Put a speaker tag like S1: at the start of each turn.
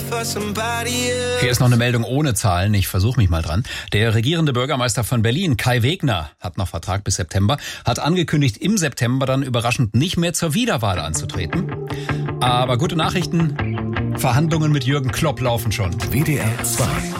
S1: Hier ist noch eine Meldung ohne Zahlen, ich versuche mich mal dran. Der regierende Bürgermeister von Berlin, Kai Wegner, hat noch Vertrag bis September, hat angekündigt, im September dann überraschend nicht mehr zur Wiederwahl anzutreten. Aber gute Nachrichten, Verhandlungen mit Jürgen Klopp laufen schon.
S2: WDR 2